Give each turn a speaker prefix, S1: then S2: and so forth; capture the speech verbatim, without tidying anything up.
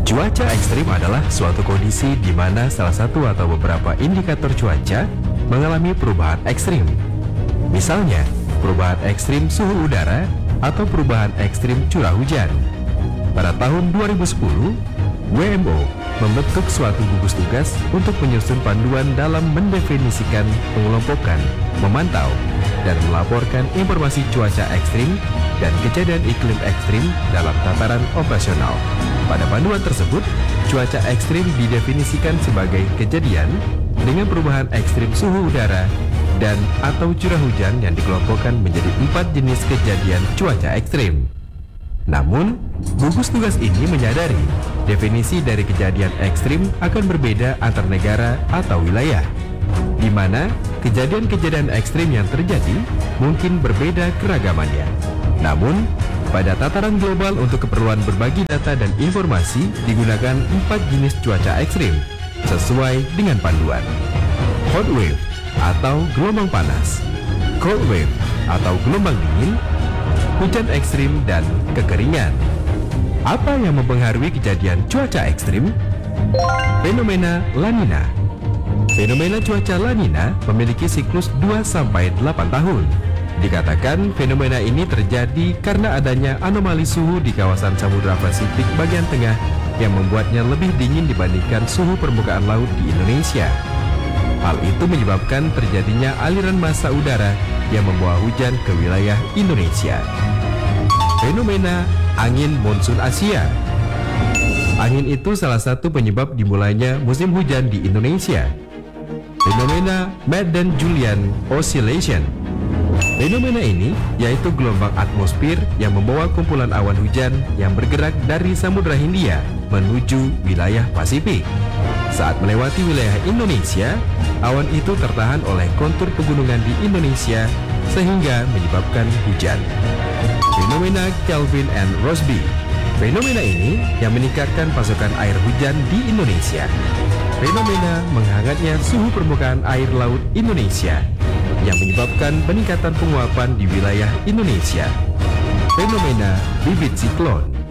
S1: Cuaca ekstrim adalah suatu kondisi di mana salah satu atau beberapa indikator cuaca mengalami perubahan ekstrim. Misalnya, perubahan ekstrim suhu udara atau perubahan ekstrim curah hujan. Pada tahun dua ribu sepuluh, W M O membentuk suatu gugus tugas untuk menyusun panduan dalam mendefinisikan, mengelompokkan, memantau, dan melaporkan informasi cuaca ekstrim dan kejadian iklim ekstrim dalam tataran operasional. Pada panduan tersebut, cuaca ekstrim didefinisikan sebagai kejadian dengan perubahan ekstrim suhu udara dan atau curah hujan yang dikelompokkan menjadi empat jenis kejadian cuaca ekstrim. Namun, gugus tugas ini menyadari definisi dari kejadian ekstrim akan berbeda antar negara atau wilayah, di mana kejadian-kejadian ekstrim yang terjadi mungkin berbeda keragamannya. Namun, pada tataran global untuk keperluan berbagi data dan informasi digunakan empat jenis cuaca ekstrim sesuai dengan panduan. Hot wave atau gelombang panas, cold wave atau gelombang dingin, hujan ekstrim, dan kekeringan. Apa yang mempengaruhi kejadian cuaca ekstrim? Fenomena La Nina. Fenomena cuaca La Nina memiliki siklus dua sampai delapan tahun. Dikatakan fenomena ini terjadi karena adanya anomali suhu di kawasan Samudra Pasifik bagian tengah yang membuatnya lebih dingin dibandingkan suhu permukaan laut di Indonesia. Hal itu menyebabkan terjadinya aliran massa udara yang membawa hujan ke wilayah Indonesia. Fenomena angin monsun Asia. Angin itu salah satu penyebab dimulainya musim hujan di Indonesia. Fenomena Madden-Julian Oscillation. Fenomena ini yaitu gelombang atmosfer yang membawa kumpulan awan hujan yang bergerak dari Samudra Hindia menuju wilayah Pasifik. Saat melewati wilayah Indonesia, awan itu tertahan oleh kontur pegunungan di Indonesia sehingga menyebabkan hujan. Fenomena Kelvin and Rossby. Fenomena ini yang meningkatkan pasokan air hujan di Indonesia. Fenomena menghangatnya suhu permukaan air laut Indonesia yang menyebabkan peningkatan penguapan di wilayah Indonesia. Fenomena bibit siklon.